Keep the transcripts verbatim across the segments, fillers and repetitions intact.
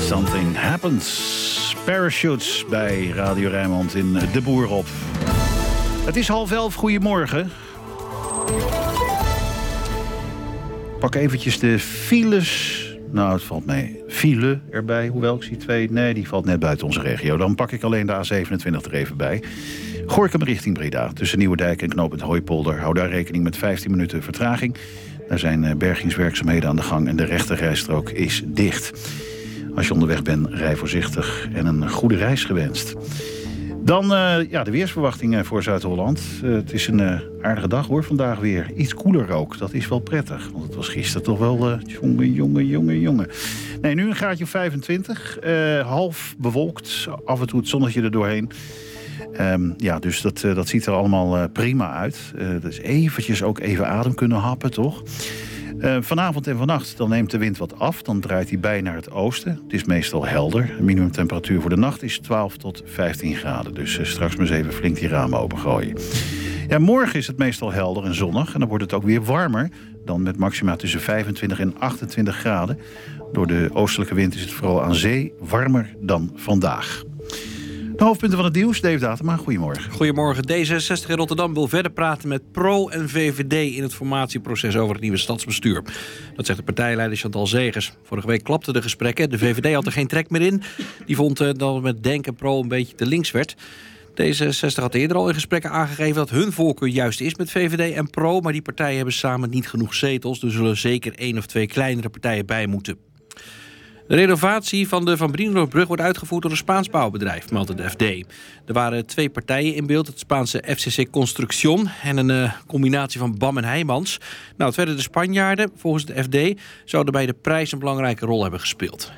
Something Happens. Parachutes bij Radio Rijnmond in De Boer op. Het is half elf, goedemorgen. Pak eventjes de files. Nou, het valt mee. File erbij, hoewel ik zie twee. Nee, die valt net buiten onze regio. Dan pak ik alleen de A zevenentwintig er even bij. Gorinchem richting Breda. Tussen Nieuwedijk en knooppunt Hooipolder. Hou daar rekening met vijftien minuten vertraging. Daar zijn bergingswerkzaamheden aan de gang en de rechterrijstrook is dicht. Als je onderweg bent, rij voorzichtig en een goede reis gewenst. Dan uh, ja, de weersverwachtingen voor Zuid-Holland. Uh, het is een uh, aardige dag hoor, vandaag weer. Iets koeler ook, dat is wel prettig. Want het was gisteren toch wel uh, jongen, jongen, jongen, jongen. Nee, nu een graadje of vijfentwintig. Uh, half bewolkt, af en toe het zonnetje er doorheen. Um, ja, dus dat, uh, dat ziet er allemaal uh, prima uit. Uh, dus eventjes ook even adem kunnen happen, toch? Uh, vanavond en vannacht dan neemt de wind wat af. Dan draait hij bij naar het oosten. Het is meestal helder. De minimumtemperatuur voor de nacht is twaalf tot vijftien graden. Dus uh, straks maar eens even flink die ramen opengooien. Ja, morgen is het meestal helder en zonnig. En dan wordt het ook weer warmer. Dan met maxima tussen vijfentwintig en achtentwintig graden. Door de oostelijke wind is het vooral aan zee warmer dan vandaag. De hoofdpunten van het nieuws, Dave Datema, goedemorgen. Goedemorgen. D zesenzestig in Rotterdam wil verder praten met Pro en V V D... in het formatieproces over het nieuwe stadsbestuur. Dat zegt de partijleider Chantal Zegers. Vorige week klapten de gesprekken. De V V D had er geen trek meer in. Die vond uh, dat het met Denk en Pro een beetje te links werd. D zesenzestig had eerder al in gesprekken aangegeven... dat hun voorkeur juist is met V V D en Pro... maar die partijen hebben samen niet genoeg zetels... dus er zullen zeker één of twee kleinere partijen bij moeten. De renovatie van de Van Brienenoordbrug wordt uitgevoerd door een Spaans bouwbedrijf, meldt de F D. Er waren twee partijen in beeld, het Spaanse F C C Construction en een uh, combinatie van B A M en Heijmans. Nou, het werden de Spanjaarden, volgens de F D, zouden bij de prijs een belangrijke rol hebben gespeeld.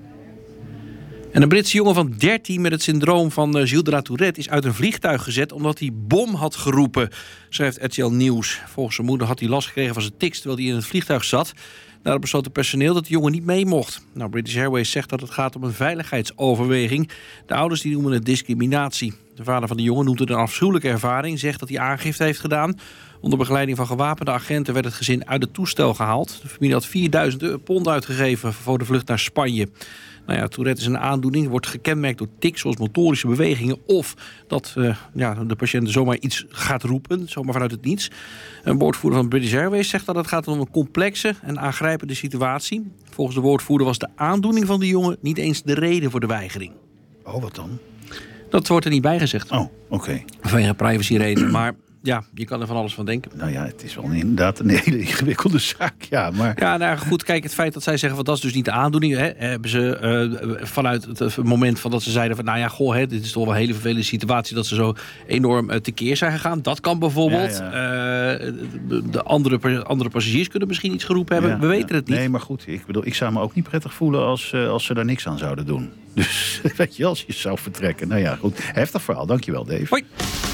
En een Britse jongen van dertien met het syndroom van uh, Gilles de la Tourette is uit een vliegtuig gezet omdat hij bom had geroepen, schrijft R T L Nieuws. Volgens zijn moeder had hij last gekregen van zijn tics terwijl hij in het vliegtuig zat. Daarop besloot het personeel dat de jongen niet mee mocht. Nou, British Airways zegt dat het gaat om een veiligheidsoverweging. De ouders die noemen het discriminatie. De vader van de jongen noemt het een afschuwelijke ervaring, zegt dat hij aangifte heeft gedaan. Onder begeleiding van gewapende agenten werd het gezin uit het toestel gehaald. De familie had vierduizend pond uitgegeven voor de vlucht naar Spanje. Nou ja, Tourette is een aandoening, wordt gekenmerkt door tics zoals motorische bewegingen of dat uh, ja, de patiënt zomaar iets gaat roepen, zomaar vanuit het niets. Een woordvoerder van British Airways zegt dat het gaat om een complexe en aangrijpende situatie. Volgens de woordvoerder was de aandoening van de jongen niet eens de reden voor de weigering. Oh, wat dan? Dat wordt er niet bij gezegd. Oh, oké. Okay. Vanwege privacyredenen, maar... Ja, je kan er van alles van denken. Nou ja, het is wel inderdaad een hele ingewikkelde zaak, ja. Maar... Ja, nou goed, kijk, het feit dat zij zeggen... van dat is dus niet de aandoening, hè, hebben ze uh, vanuit het moment van dat ze zeiden... van nou ja, goh, hè, dit is toch wel een hele vervelende situatie... dat ze zo enorm uh, tekeer zijn gegaan. Dat kan bijvoorbeeld. Ja, ja. Uh, de andere, andere passagiers kunnen misschien iets geroepen hebben. Ja, We weten ja. het niet. Nee, maar goed, ik bedoel, ik zou me ook niet prettig voelen... als, uh, als ze daar niks aan zouden doen. Dus weet je, als je zou vertrekken. Nou ja, goed. Heftig verhaal, dankjewel, Dave. Hoi.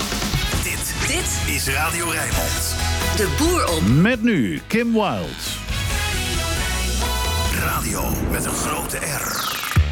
Dit is Radio Rijnmond. De Boer op. Met nu Kim Wilde. Radio met een grote R.